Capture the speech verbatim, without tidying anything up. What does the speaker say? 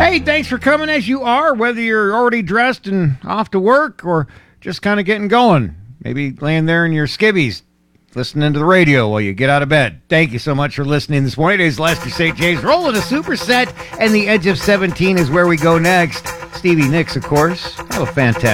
Hey, thanks for coming as you are, whether you're already dressed and off to work or just kind of getting going. Maybe laying there in your skivvies, listening to the radio while you get out of bed. Thank you so much for listening this morning. It is Lester Saint James rolling a superset, and the edge of seventeen is where we go next. Stevie Nicks, of course. Have a fantastic